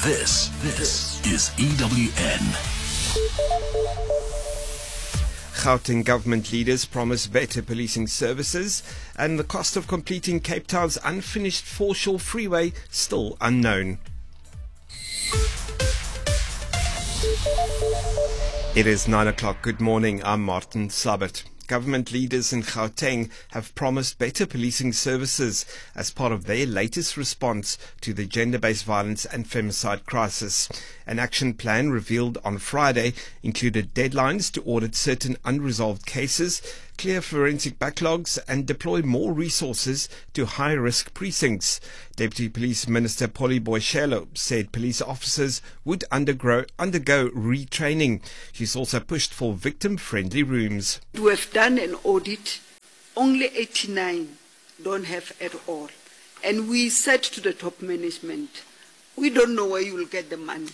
This is EWN. Gauteng government leaders promise better policing services, and the cost of completing Cape Town's unfinished foreshore freeway still unknown. It is 9 o'clock. Good morning. I'm Martin Sabbat. Government leaders in Gauteng have promised better policing services as part of their latest response to the gender-based violence and femicide crisis. An action plan revealed on Friday included deadlines to audit certain unresolved cases, clear forensic backlogs and deploy more resources to high-risk precincts. Deputy Police Minister Polly Boyshelo said police officers would undergo retraining. She's also pushed for victim-friendly rooms. We have done an audit, only 89 don't have at all. And we said to the top management, we don't know where you will get the money,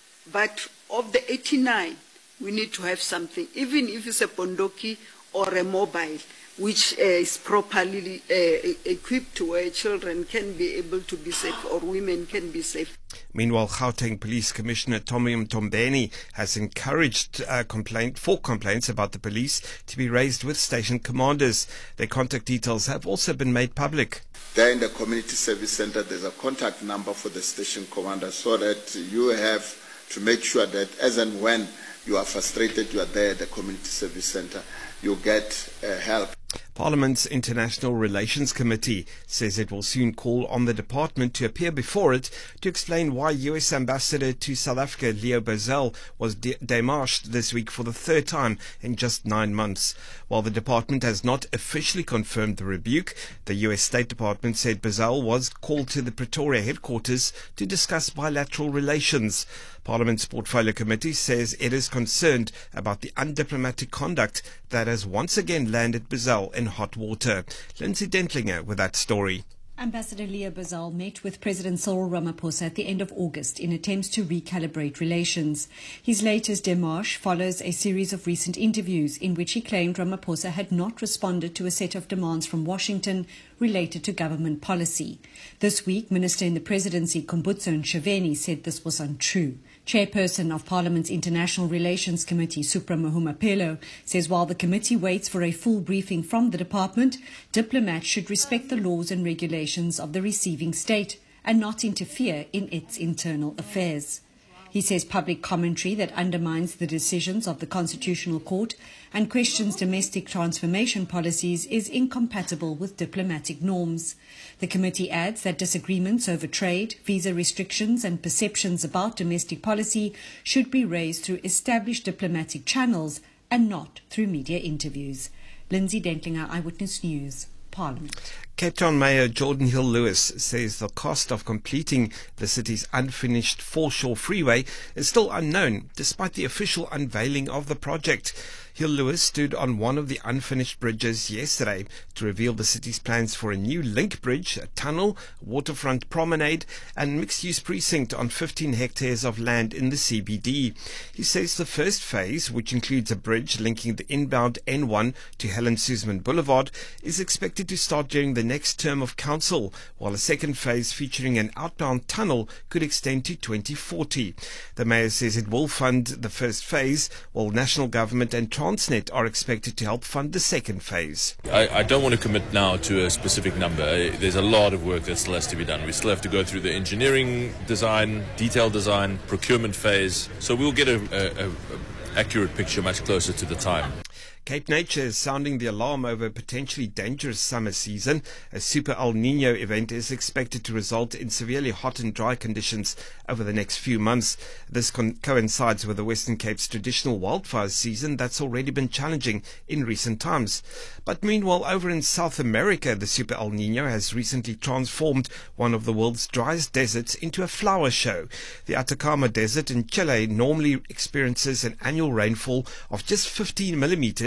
but of the 89, we need to have something, even if it's a bondoki or a mobile, which is properly equipped where children can be able to be safe or women can be safe. Meanwhile, Gauteng Police Commissioner Tommy Mtombeni has encouraged complaints about the police to be raised with station commanders. Their contact details have also been made public. There in the community service center, there's a contact number for the station commander so that you have to make sure that as and when you are frustrated, you are there at the community service center, you get help. Parliament's International Relations Committee says it will soon call on the department to appear before it to explain why US Ambassador to South Africa Leo Brazil was démarched this week for the third time in just 9 months. While the department has not officially confirmed the rebuke, the US State Department said Brazil was called to the Pretoria headquarters to discuss bilateral relations. Parliament's Portfolio Committee says it is concerned about the undiplomatic conduct that has once again landed Brazil in hot water. Lindsay Dentlinger with that story. Ambassador Leo Brazil met with President Cyril Ramaphosa at the end of August in attempts to recalibrate relations. His latest démarche follows a series of recent interviews in which he claimed Ramaphosa had not responded to a set of demands from Washington related to government policy. This week, Minister in the Presidency Khumbudzo Ntshavheni said this was untrue. Chairperson of Parliament's International Relations Committee, Supra Mahumapelo, says while the committee waits for a full briefing from the department, diplomats should respect the laws and regulations of the receiving state and not interfere in its internal affairs. He says public commentary that undermines the decisions of the Constitutional Court and questions domestic transformation policies is incompatible with diplomatic norms. The committee adds that disagreements over trade, visa restrictions and perceptions about domestic policy should be raised through established diplomatic channels and not through media interviews. Lindsay Dentlinger, Eyewitness News, Parliament. Cape Town Mayor Jordan Hill-Lewis says the cost of completing the city's unfinished foreshore freeway is still unknown, despite the official unveiling of the project. Hill-Lewis stood on one of the unfinished bridges yesterday to reveal the city's plans for a new link bridge, a tunnel, waterfront promenade and mixed-use precinct on 15 hectares of land in the CBD. He says the first phase, which includes a bridge linking the inbound N1 to Helen Suzman Boulevard, is expected to start during the next term of council, while a second phase featuring an outbound tunnel could extend to 2040. The mayor says it will fund the first phase, while national government and Transnet are expected to help fund the second phase. I don't want to commit now to a specific number. There's a lot of work that still has to be done. We still have to go through the engineering design, detailed design, procurement phase. So we'll get a accurate picture much closer to the time. Cape Nature is sounding the alarm over a potentially dangerous summer season. A Super El Nino event is expected to result in severely hot and dry conditions over the next few months. This coincides with the Western Cape's traditional wildfire season that's already been challenging in recent times. But meanwhile, over in South America, the Super El Nino has recently transformed one of the world's driest deserts into a flower show. The Atacama Desert in Chile normally experiences an annual rainfall of just 15 millimeters,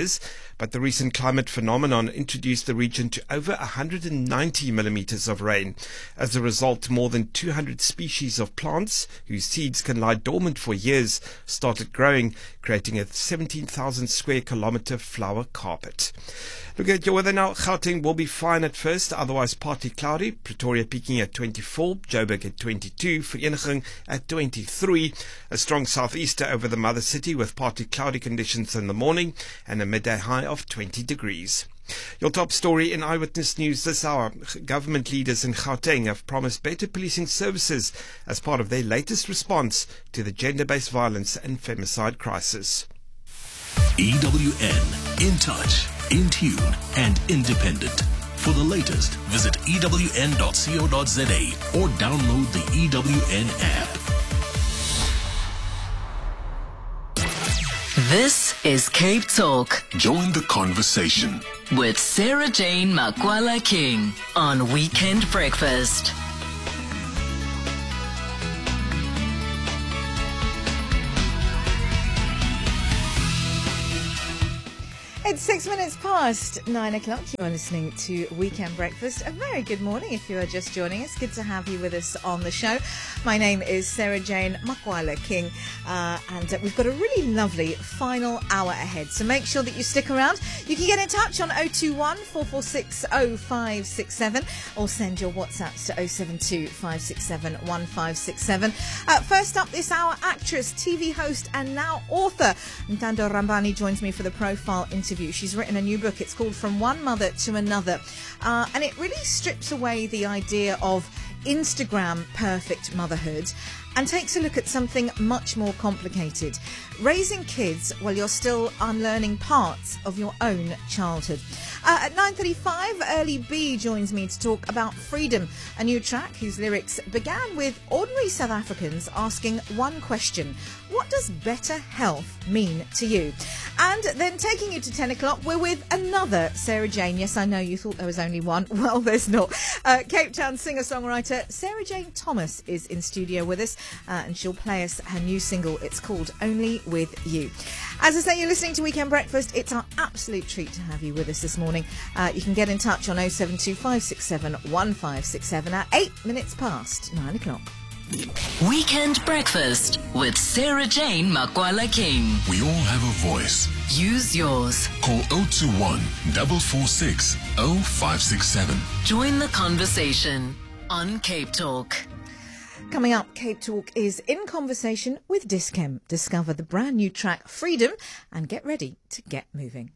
millimeters, but the recent climate phenomenon introduced the region to over 190 millimeters of rain. As a result, more than 200 species of plants, whose seeds can lie dormant for years, started growing, creating a 17,000 square kilometer flower carpet. Look at your weather now. Gauteng will be fine at first, otherwise partly cloudy. Pretoria peaking at 24, Joburg at 22, Vereeniging at 23. A strong southeaster over the mother city with partly cloudy conditions in the morning and a midday high of 20 degrees. Your top story in Eyewitness News this hour. Government leaders in Gauteng have promised better policing services as part of their latest response to the gender-based violence and femicide crisis. EWN, in touch, in tune, and independent. For the latest, visit ewn.co.za or download the EWN app. This is Cape Talk Join the conversation with Sarah Jane Makwala King on Weekend Breakfast. It's 6 minutes past 9 o'clock. You are listening to Weekend Breakfast. A very good morning if you are just joining us. Good to have you with us on the show. My name is Sarah Jane Makwala King, and we've got a really lovely final hour ahead. So make sure that you stick around. You can get in touch on 021 446 0567 or send your WhatsApps to 072 567 1567. First up this hour, actress, TV host, and now author Ntando Rambani joins me for the profile interview. She's written a new book. It's called From One Mother to Another, and it really strips away the idea of Instagram perfect motherhood and takes a look at something much more complicated: raising kids while you're still unlearning parts of your own childhood. At 9:35, Early B joins me to talk about Freedom, a new track whose lyrics began with ordinary South Africans asking one question: what does better health mean to you? And then taking you to 10 o'clock, we're with another Sarah Jane. Yes, I know you thought there was only one. Well, there's not. Cape Town singer-songwriter Sarah Jane Thomas is in studio with us, and she'll play us her new single. It's called Only With You. As I say, you're listening to Weekend Breakfast. It's our absolute treat to have you with us this morning. You can get in touch on 072 567 1567 at 8 minutes past 9 o'clock. Weekend Breakfast with Sarah Jane Makwala King. We all have a voice. Use yours. Call 021 446 0567. Join the conversation on Cape Talk. Coming up, Cape Talk is in conversation with Dis-Chem. Discover the brand new track Freedom and get ready to get moving.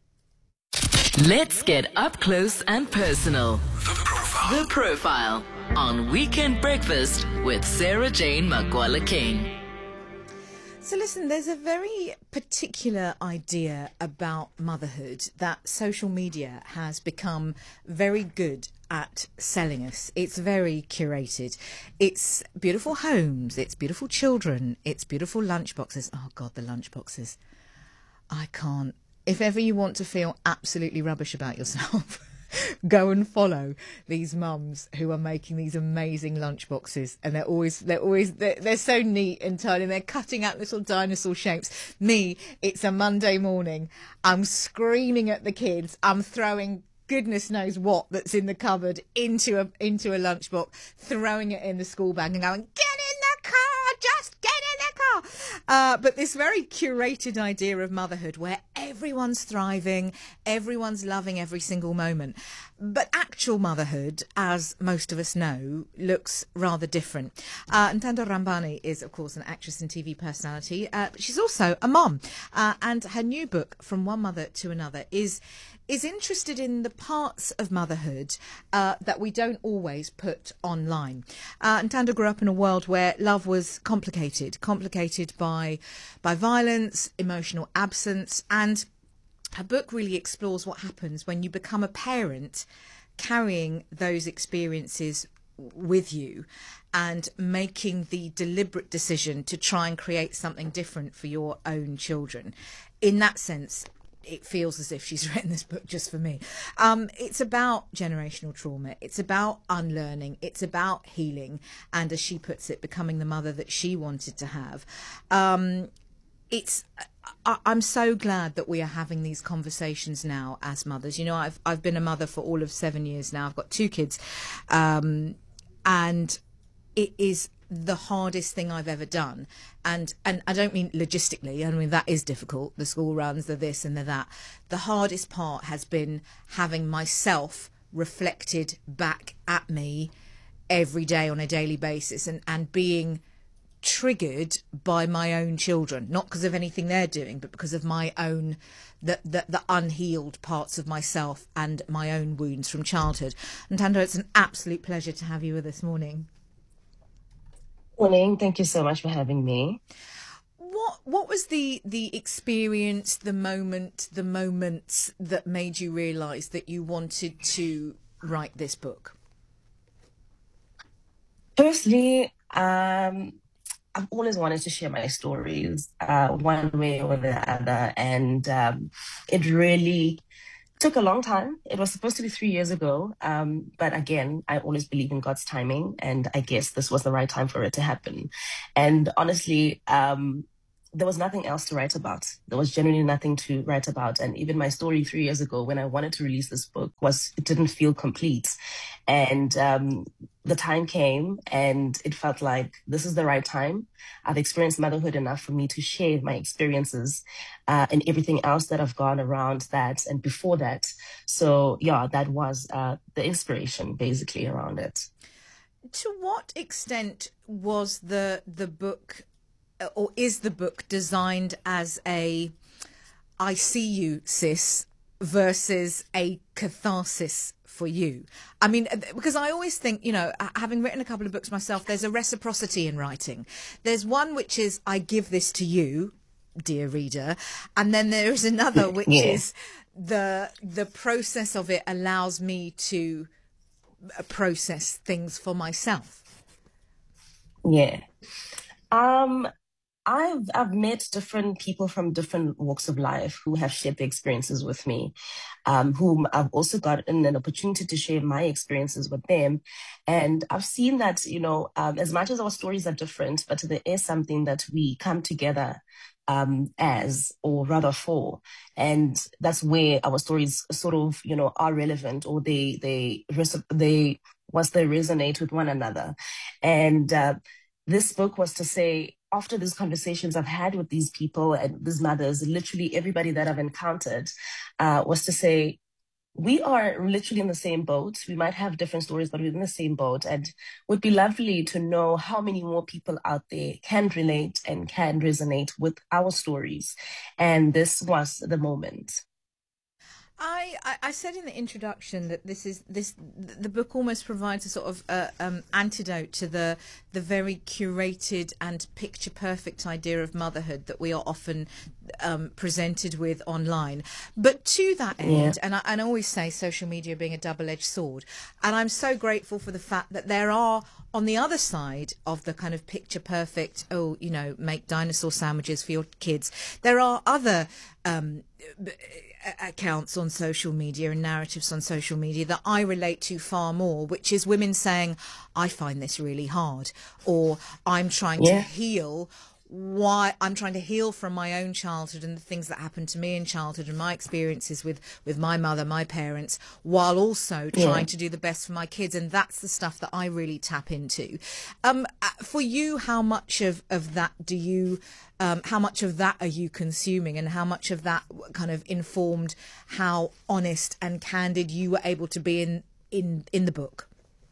Let's get up close and personal. The Profile on Weekend Breakfast with Sarah Jane Makwala King. So listen, there's a very particular idea about motherhood that social media has become very good at selling us. It's very curated. It's beautiful homes, it's beautiful children, it's beautiful lunchboxes. Oh God, the lunchboxes. I can't. If ever you want to feel absolutely rubbish about yourself, go and follow these mums who are making these amazing lunchboxes, and they're so neat and tidy. They're cutting out little dinosaur shapes. Me, it's a Monday morning. I'm screaming at the kids. I'm throwing goodness knows what that's in the cupboard into a lunchbox, throwing it in the school bag and going, get in the car, just get in the car. But this very curated idea of motherhood where everyone's thriving, everyone's loving every single moment. But actual motherhood, as most of us know, looks rather different. Ntando Rambani is, of course, an actress and TV personality. But she's also a mom. And her new book, From One Mother to Another, is interested in the parts of motherhood that we don't always put online. Ntando grew up in a world where love was complicated by violence, emotional absence, and her book really explores what happens when you become a parent carrying those experiences with you and making the deliberate decision to try and create something different for your own children. In that sense, it feels as if she's written this book just for me. It's about generational trauma. It's about unlearning. It's about healing. And as she puts it, becoming the mother that she wanted to have. I'm so glad that we are having these conversations now as mothers. You know, I've been a mother for all of 7 years now. I've got 2 kids, and it is the hardest thing I've ever done. And I don't mean logistically. I mean, that is difficult. The school runs, the this and the that. The hardest part has been having myself reflected back at me every day on a daily basis, and being triggered by my own children, not because of anything they're doing, but because of my own, the unhealed parts of myself and my own wounds from childhood. And Ntando, it's an absolute pleasure to have you with us this morning. Morning. Thank you so much for having me. What was the experience, the moments that made you realise that you wanted to write this book? Firstly, I've always wanted to share my stories one way or the other, and it really took a long time. It was supposed to be 3 years ago, but again, I always believe in God's timing, and I guess this was the right time for it to happen. And honestly, there was nothing else to write about. There was genuinely nothing to write about. And even my story 3 years ago, when I wanted to release this book, it didn't feel complete. And the time came, and it felt like this is the right time. I've experienced motherhood enough for me to share my experiences and everything else that I've gone around that and before that. So yeah, that was the inspiration basically around it. To what extent was the book, or is the book, designed as a I see you, sis, versus a catharsis for you? I mean, because I always think, you know, having written a couple of books myself, there's a reciprocity in writing. There's one which is, I give this to you, dear reader, and then there is another which is the process of it allows me to process things for myself. Yeah. I've met different people from different walks of life who have shared their experiences with me, whom I've also gotten an opportunity to share my experiences with them. And I've seen that, you know, as much as our stories are different, but there is something that we come together as, or rather for. And that's where our stories sort of, you know, are relevant, or they resonate with one another. And this book was to say, after these conversations I've had with these people and these mothers, literally everybody that I've encountered, was to say, we are literally in the same boat. We might have different stories, but we're in the same boat. And it would be lovely to know how many more people out there can relate and can resonate with our stories. And this was the moment. I said in the introduction that the book almost provides a sort of antidote to the very curated and picture perfect idea of motherhood that we are often presented with online. But to that end, and I always say social media being a double-edged sword, and I'm so grateful for the fact that there are, on the other side of the kind of picture perfect, oh, you know, make dinosaur sandwiches for your kids, there are other accounts on social media and narratives on social media that I relate to far more, which is women saying, I find this really hard, or I'm trying to heal. I'm trying to heal from my own childhood and the things that happened to me in childhood and my experiences with my mother, my parents, while also trying to do the best for my kids. And that's the stuff that I really tap into. For you, how much of that do you, how much of that are you consuming, and how much of that kind of informed how honest and candid you were able to be in the book?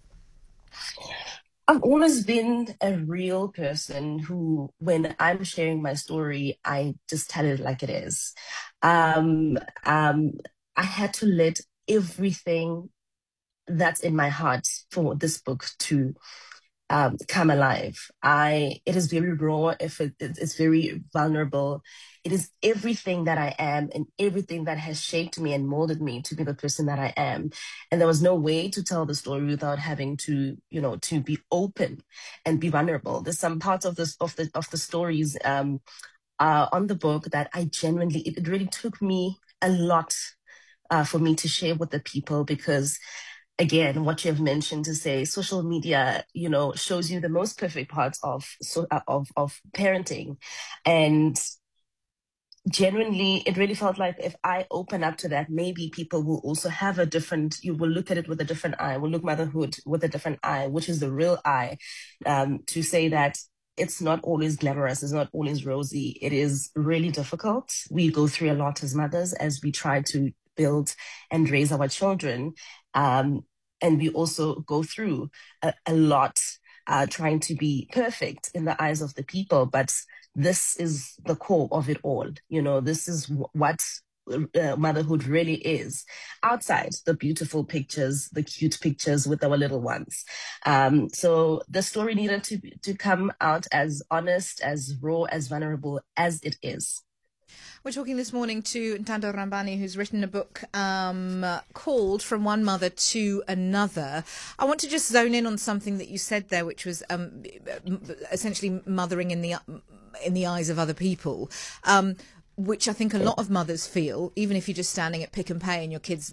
I've always been a real person who, when I'm sharing my story, I just tell it like it is. I had to let everything that's in my heart for this book to come alive. It is very raw. It's very vulnerable. It is everything that I am and everything that has shaped me and molded me to be the person that I am. And there was no way to tell the story without having to, you know, to be open and be vulnerable. There's some parts of the stories on the book that I genuinely, it really took me a lot for me to share with the people, because again, what you have mentioned, to say social media, you know, shows you the most perfect parts of parenting. And genuinely, it really felt like if I open up to that, maybe people will also have you will look at it with a different eye, will look motherhood with a different eye, which is the real eye, to say that it's not always glamorous, it's not always rosy. It is really difficult. We go through a lot as mothers as we try to build and raise our children. And we also go through a lot trying to be perfect in the eyes of the people. But this is the core of it all. This is what motherhood really is, outside the beautiful pictures, the cute pictures with our little ones. So the story needed to come out as honest, as raw, as vulnerable as it is. We're talking this morning to Ntando Rambani, who's written a book called From One Mother to Another. I want to just zone in on something that you said there, which was essentially mothering in the eyes of other people. Which I think a lot of mothers feel, even if you're just standing at Pick and Pay and your kids,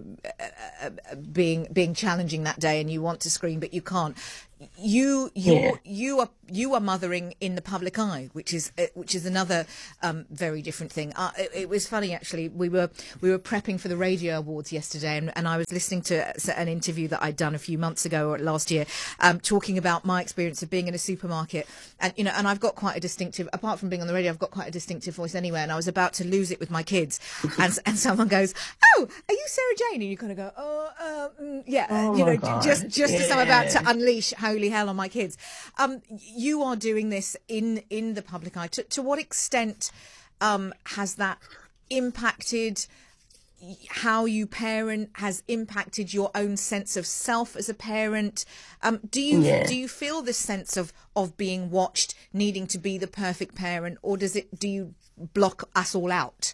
being challenging that day and you want to scream but you can't. You are mothering in the public eye, which is another very different thing. It was funny actually. We were prepping for the Radio Awards yesterday, and I was listening to an interview that I'd done a few months ago or last year, talking about my experience of being in a supermarket, and I've got quite a distinctive, apart from being on the radio, I've got quite a distinctive voice anyway. And I was about to lose it with my kids, and someone goes, "Oh, are you Sarah Jane?" And you kind of go, "Oh, yeah," Oh just as I'm about to unleash holy hell on my kids. You are doing this in the public eye. To what extent has that impacted how you parent, has impacted your own sense of self as a parent? Do you feel this sense of being watched, needing to be the perfect parent, or do you block us all out?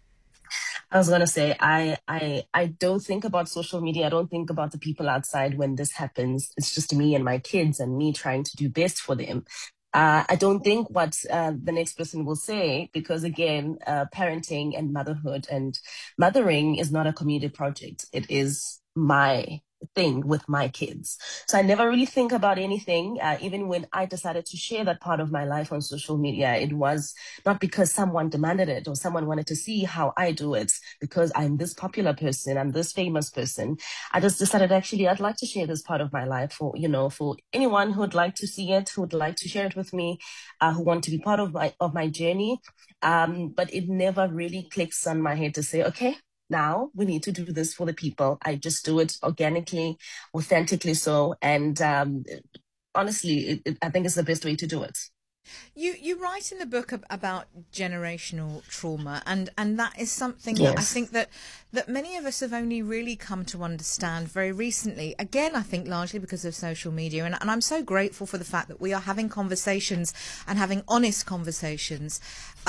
I was going to say, I don't think about social media. I don't think about the people outside when this happens. It's just me and my kids and me trying to do best for them. I don't think what the next person will say, because again, parenting and motherhood and mothering is not a community project. It is my thing with my kids. So I never really think about anything. Even when I decided to share that part of my life on social media, it was not because someone demanded it or someone wanted to see how I do it, because I'm this popular person, I'm this famous person. I just decided actually I'd like to share this part of my life for anyone who would like to see it, who would like to share it with me, who want to be part of my journey. But it never really clicks on my head to say, okay, now we need to do this for the people. I just do it organically, authentically so. And honestly, I think it's the best way to do it. You write in the book about generational trauma, and that is something Yes. that I think that many of us have only really come to understand very recently. Again, I think largely because of social media, and I'm so grateful for the fact that we are having conversations and having honest conversations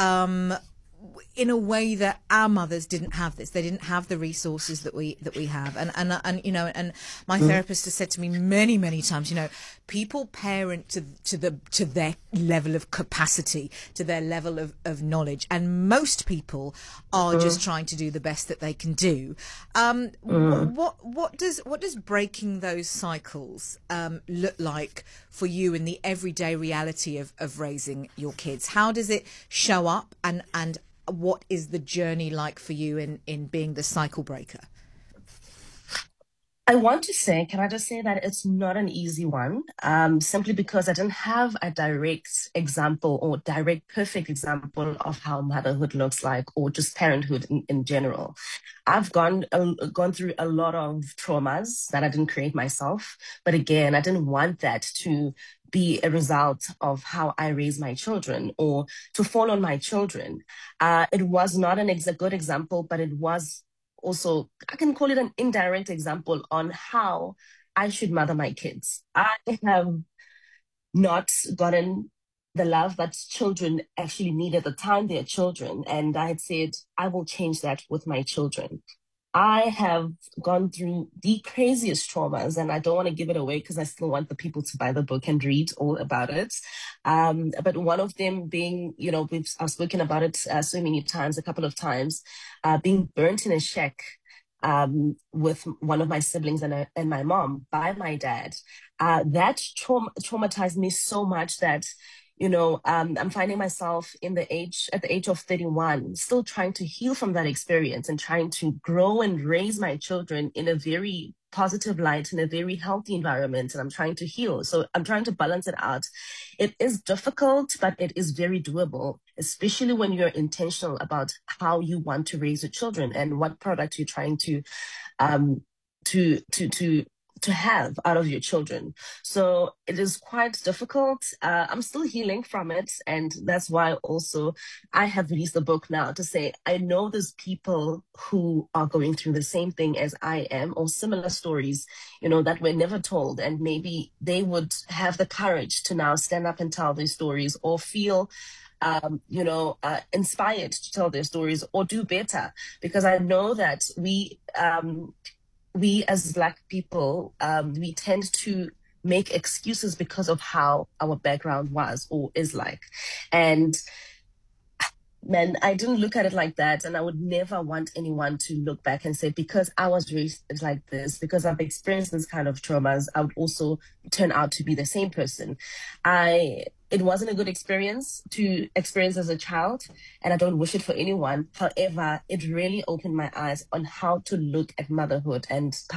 in a way that our mothers didn't have this. They didn't have the resources that we have. And my therapist has said to me many times, people parent to their level of capacity, to their level of knowledge, and most people are just trying to do the best that they can do. What does breaking those cycles look like for you in the everyday reality of raising your kids? How does it show up, and what is the journey like for you in being the cycle breaker? I want to say, can I just say that it's not an easy one, simply because I didn't have a direct example or direct perfect example of how motherhood looks like, or just parenthood in general. I've gone through a lot of traumas that I didn't create myself. But again, I didn't want that to be a result of how I raise my children or to fall on my children. It was not a good example, but it was also, I can call it an indirect example on how I should mother my kids. I have not gotten the love that children actually need at the time they're children. And I had said, I will change that with my children. I have gone through the craziest traumas, and I don't want to give it away because I still want the people to buy the book and read all about it. But one of them being, I've spoken about it so many times, a couple of times, being burnt in a shack with one of my siblings and my mom by my dad. That traumatized me so much that I'm finding myself at the age of 31, still trying to heal from that experience and trying to grow and raise my children in a very positive light, in a very healthy environment. And I'm trying to heal. So I'm trying to balance it out. It is difficult, but it is very doable, especially when you're intentional about how you want to raise your children and what product you're trying to have out of your children. So it is quite difficult. I'm still healing from it. And that's why also I have released a book now to say, I know there's people who are going through the same thing as I am, or similar stories, that were never told. And maybe they would have the courage to now stand up and tell their stories, or feel inspired to tell their stories, or do better. Because I know that we as Black people, we tend to make excuses because of how our background was or is like. And man, I didn't look at it like that. And I would never want anyone to look back and say, because I was raised like this, because I've experienced this kind of traumas, I would also turn out to be the same person. It wasn't a good experience to experience as a child, and I don't wish it for anyone. However, it really opened my eyes on how to look at motherhood and